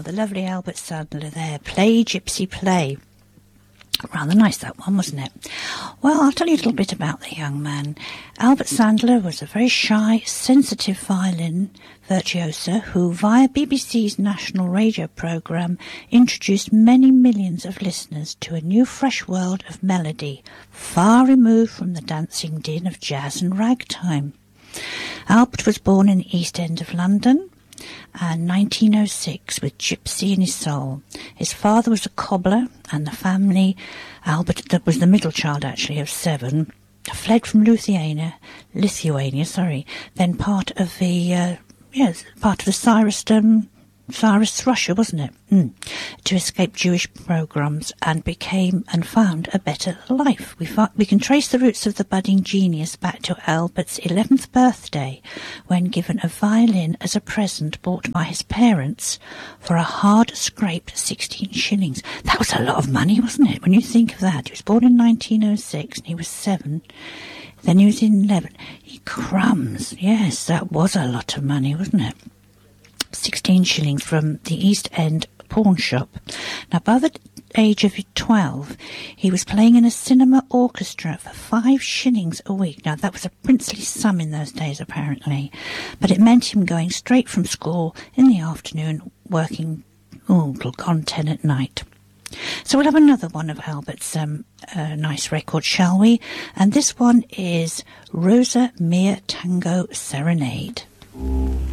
the lovely Albert Sandler there. Play, Gypsy, Play. Rather nice, that one, wasn't it? Well, I'll tell you a little bit about the young man. Albert Sandler was a very shy, sensitive violin virtuoso who, via BBC's national radio programme, introduced many millions of listeners to a new fresh world of melody, far removed from the dancing din of jazz and ragtime. Albert was born in the East End of London, and 1906 with Gypsy in his soul. His father was a cobbler, and the family, Albert, that was the middle child actually of 7, fled from Lithuania, then part of the Tsarist Russia, wasn't it? To escape Jewish pogroms and found a better life. We can trace the roots of the budding genius back to Albert's 11th birthday, when given a violin as a present bought by his parents for a hard-scraped 16 shillings. That was a lot of money, wasn't it? When you think of that. He was born in 1906 and he was 7. Then he was in 11. Crumbs. Yes, that was a lot of money, wasn't it? 16 shillings from the East End pawn shop. Now, by the age of 12, he was playing in a cinema orchestra for 5 shillings a week. Now, that was a princely sum in those days, apparently. But it meant him going straight from school in the afternoon, working till gone 10 at night. So we'll have another one of Albert's nice records, shall we? And this one is Rosa Mia Tango Serenade.